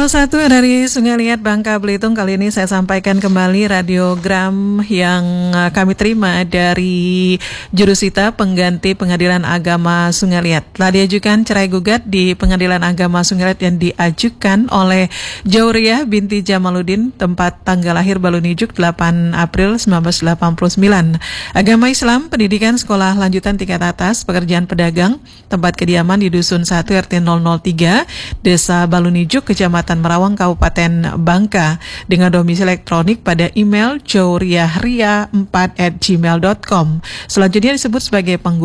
101 dari Sungai Liat, Bangka Belitung. Kali ini saya sampaikan kembali radiogram yang kami terima dari Jurusita Pengganti Pengadilan Agama Sungai Liat. Telah diajukan cerai gugat di Pengadilan Agama Sungai Liat yang diajukan oleh Jauriah binti Jamaluddin, tempat tanggal lahir Balunijuk 8 April 1989. Agama Islam, pendidikan sekolah lanjutan tingkat atas, pekerjaan pedagang, tempat kediaman di Dusun 1 RT 003, Desa Balunijuk, Kecamatan Merawang, Kabupaten Bangka, dengan domisili elektronik pada email jauriahria4@gmail.com. Selanjutnya disebut sebagai pengguna